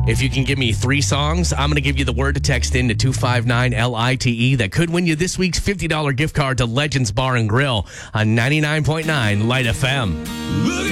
If you can give me 3 songs, I'm going to give you the word to text in to 259-LITE. That could win you this week's $50 gift card to Legends Bar and Grill on 99.9 Light FM.